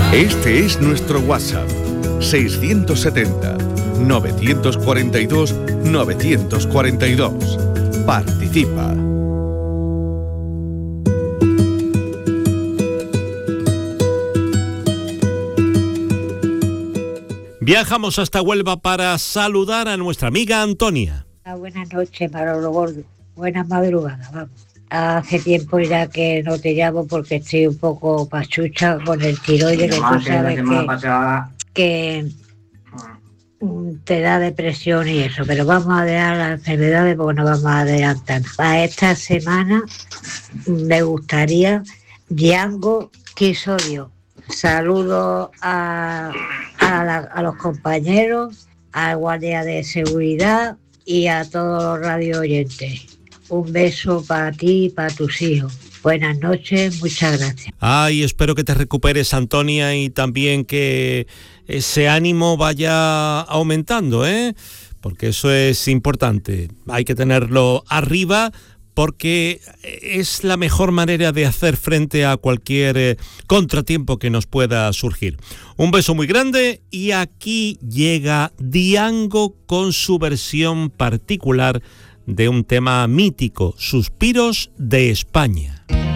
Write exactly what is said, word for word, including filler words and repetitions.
Este es nuestro WhatsApp, seiscientos setenta, novecientos cuarenta y dos, novecientos cuarenta y dos. Participa. Viajamos hasta Huelva para saludar a nuestra amiga Antonia. Buenas noches, Manolo Gordo. Buenas madrugadas, vamos. Hace tiempo ya que no te llamo porque estoy un poco pachucha con el tiroides, que tú sabes que, que te da depresión y eso, pero vamos a dejar las enfermedades porque no vamos a adelantar. Para esta semana me gustaría Django Quisodio. Saludos a, a, la, a los compañeros, al guardia de seguridad y a todos los radio oyentes. Un beso para ti y para tus hijos. Buenas noches, muchas gracias. Ay, espero que te recuperes, Antonia, y también que ese ánimo vaya aumentando, ¿eh? Porque eso es importante. Hay que tenerlo arriba porque es la mejor manera de hacer frente a cualquier eh, contratiempo que nos pueda surgir. Un beso muy grande y aquí llega Django con su versión particular de un tema mítico, Suspiros de España.